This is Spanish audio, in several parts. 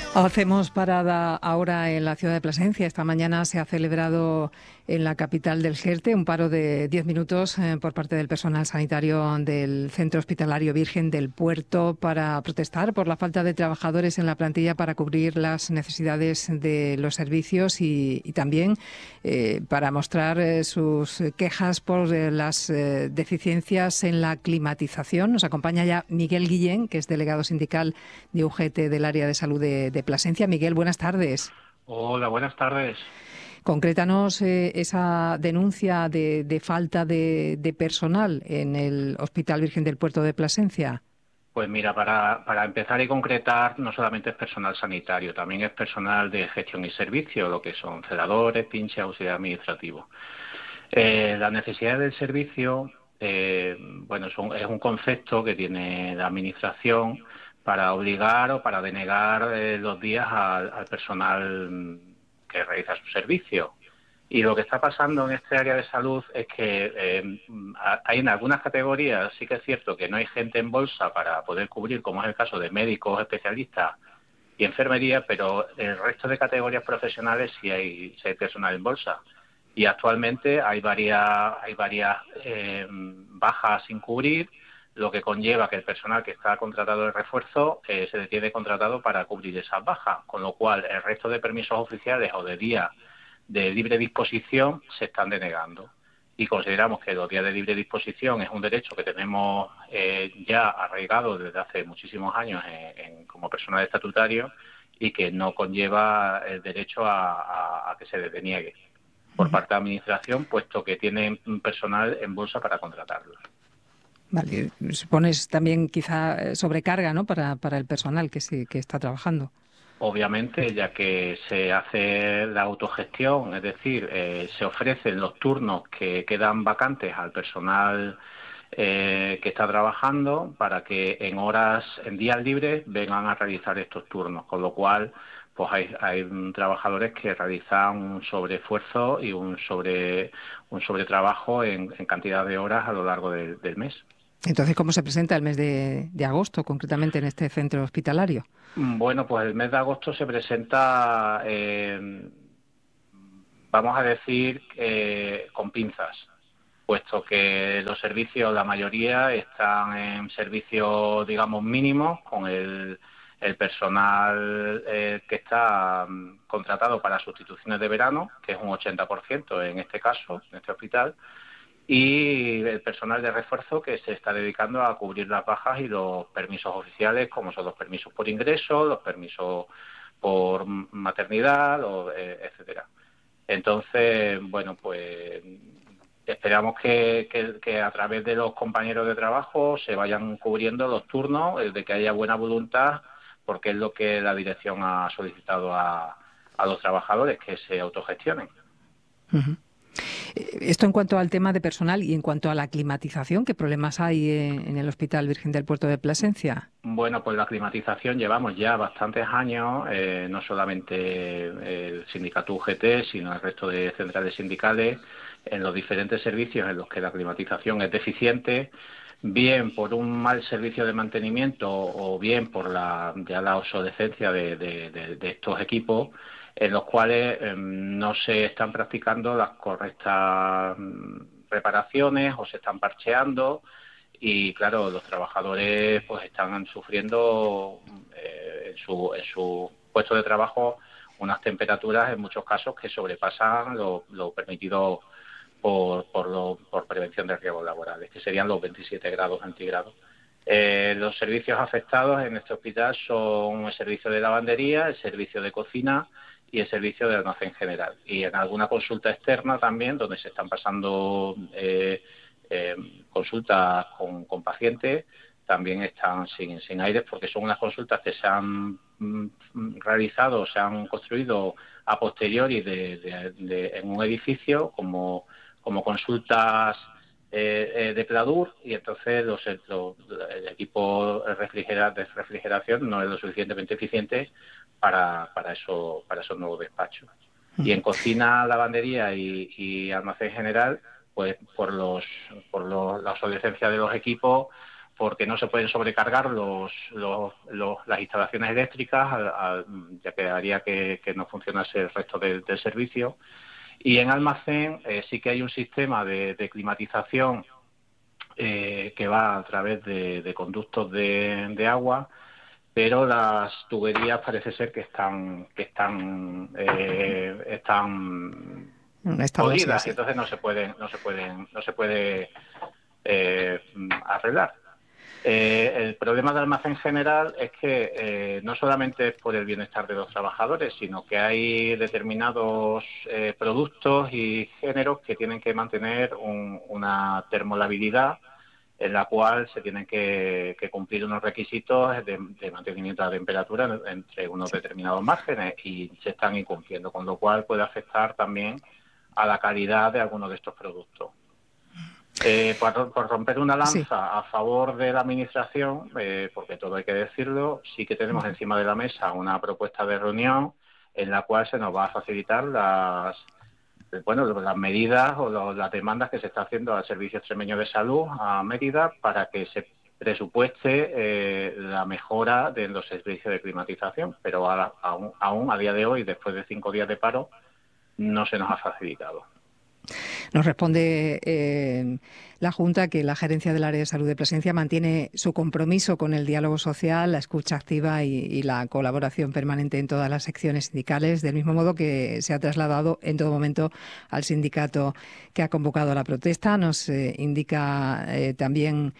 Hacemos parada ahora en la ciudad de Plasencia. Esta mañana se ha celebrado en la capital del Jerte un paro de 10 minutos por parte del personal sanitario del Centro Hospitalario Virgen del Puerto para protestar por la falta de trabajadores en la plantilla para cubrir las necesidades de los servicios y también para mostrar sus quejas por las deficiencias en la climatización. Nos acompaña ya Miguel Guillén, que es delegado sindical de UGT del área de salud de Plasencia. Miguel, buenas tardes. Hola, buenas tardes. Concrétanos esa denuncia de falta de personal en el Hospital Virgen del Puerto de Plasencia. Pues mira, para empezar y concretar, no solamente es personal sanitario, también es personal de gestión y servicio, lo que son celadores, pinches, auxiliar administrativo. La necesidad del servicio, bueno, es un concepto que tiene la Administración para obligar o para denegar los días al personal que realiza su servicio. Y lo que está pasando en este área de salud es que hay en algunas categorías, sí que es cierto que no hay gente en bolsa para poder cubrir, como es el caso de médicos, especialistas y enfermería, pero el resto de categorías profesionales sí hay personal en bolsa. Y actualmente hay varias bajas sin cubrir, lo que conlleva que el personal que está contratado de refuerzo se le tiene contratado para cubrir esas bajas, con lo cual el resto de permisos oficiales o de días de libre disposición se están denegando. Y consideramos que los días de libre disposición es un derecho que tenemos ya arraigado desde hace muchísimos años como personal estatutario y que no conlleva el derecho a que se les deniegue por parte de la Administración, puesto que tienen personal en bolsa para contratarlos. Vale, supones también quizá sobrecarga, ¿no?, para el personal que está trabajando. Obviamente, ya que se hace la autogestión, es decir, se ofrecen los turnos que quedan vacantes al personal que está trabajando para que en días libres vengan a realizar estos turnos, con lo cual pues hay trabajadores que realizan un sobreesfuerzo y un sobretrabajo en cantidad de horas a lo largo del mes. Entonces, ¿cómo se presenta el mes de agosto, concretamente en este centro hospitalario? Bueno, pues el mes de agosto se presenta, vamos a decir, con pinzas, puesto que los servicios, la mayoría, están en servicios, digamos, mínimos, con el personal que está contratado para sustituciones de verano, que es un 80% en este caso, en este hospital, y el personal de refuerzo que se está dedicando a cubrir las bajas y los permisos oficiales, como son los permisos por ingreso, los permisos por maternidad, etcétera. Entonces, bueno, pues esperamos que a través de los compañeros de trabajo se vayan cubriendo los turnos, de que haya buena voluntad, porque es lo que la dirección ha solicitado a los trabajadores, que se autogestionen. Uh-huh. Esto en cuanto al tema de personal y en cuanto a la climatización, ¿qué problemas hay en el Hospital Virgen del Puerto de Plasencia? Bueno, pues la climatización llevamos ya bastantes años, no solamente el sindicato UGT, sino el resto de centrales sindicales, en los diferentes servicios en los que la climatización es deficiente, bien por un mal servicio de mantenimiento o bien por la obsolescencia de estos equipos, en los cuales no se están practicando las correctas reparaciones o se están parcheando. Y claro, los trabajadores pues están sufriendo en su puesto de trabajo unas temperaturas en muchos casos que sobrepasan lo permitido por prevención de riesgos laborales, que serían los 27 grados centígrados. Los servicios afectados en este hospital son el servicio de lavandería, el servicio de cocina y el servicio de almacén general. Y en alguna consulta externa también, donde se están pasando consultas con pacientes, también están sin aires, porque son unas consultas que se han realizado, se han construido a posteriori en un edificio como consultas de Pladur, y entonces el equipo de refrigeración no es lo suficientemente eficiente para esos nuevos despachos. Y en cocina, lavandería y almacén general, pues por la obsolescencia de los equipos, porque no se pueden sobrecargar las instalaciones eléctricas, ya que haría que no funcionase el resto del servicio. Y en almacén sí que hay un sistema de climatización que va a través de conductos de agua, pero las tuberías parece ser que están jodidas, y entonces no se puede arreglar. El problema del almacén general es que no solamente es por el bienestar de los trabajadores, sino que hay determinados productos y géneros que tienen que mantener una termolabilidad en la cual se tienen que cumplir unos requisitos de mantenimiento de la temperatura entre unos determinados márgenes, y se están incumpliendo, con lo cual puede afectar también a la calidad de algunos de estos productos. Por romper una lanza a favor de la Administración, porque todo hay que decirlo, sí que tenemos encima de la mesa una propuesta de reunión en la cual se nos va a facilitar las medidas o las demandas que se está haciendo al Servicio Extremeño de Salud, a Mérida, para que se presupueste la mejora de los servicios de climatización, pero aún a día de hoy, después de 5 días de paro, no se nos ha facilitado. Nos responde la Junta que la Gerencia del Área de Salud de Plasencia mantiene su compromiso con el diálogo social, la escucha activa y la colaboración permanente en todas las secciones sindicales, del mismo modo que se ha trasladado en todo momento al sindicato que ha convocado la protesta. Nos indica también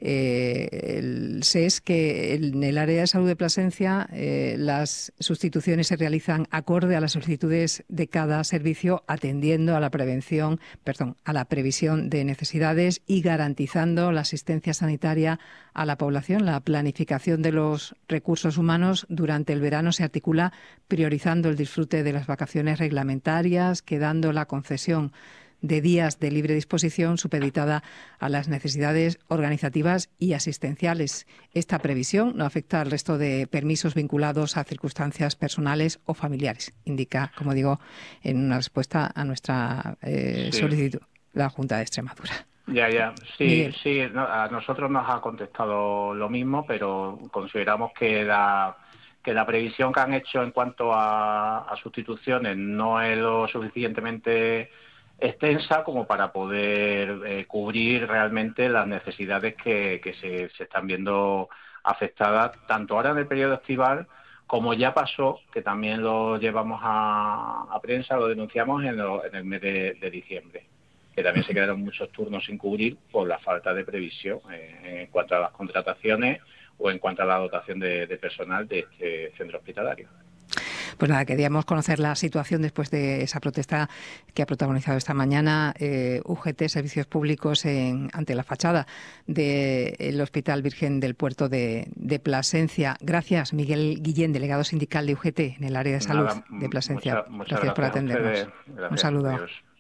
el SES que en el área de salud de Plasencia las sustituciones se realizan acorde a las solicitudes de cada servicio, atendiendo a la previsión de necesidades y garantizando la asistencia sanitaria a la población. La planificación de los recursos humanos durante el verano se articula priorizando el disfrute de las vacaciones reglamentarias, quedando la concesión de días de libre disposición supeditada a las necesidades organizativas y asistenciales. Esta previsión no afecta al resto de permisos vinculados a circunstancias personales o familiares, indica, como digo, en una respuesta a nuestra solicitud la Junta de Extremadura. Sí, a nosotros nos ha contestado lo mismo, pero consideramos que la previsión que han hecho en cuanto a sustituciones no es lo suficientemente extensa como para poder cubrir realmente las necesidades que se están viendo afectadas, tanto ahora en el periodo estival como ya pasó, que también lo llevamos a prensa, lo denunciamos en el mes de diciembre, que también se quedaron muchos turnos sin cubrir por la falta de previsión en cuanto a las contrataciones o en cuanto a la dotación de personal de este centro hospitalario. Pues nada, queríamos conocer la situación después de esa protesta que ha protagonizado esta mañana UGT, Servicios Públicos, ante la fachada del Hospital Virgen del Puerto de Plasencia. Gracias, Miguel Guillén, delegado sindical de UGT en el área de salud de Plasencia. Muchas gracias por atendernos. Gracias, un saludo. Adiós.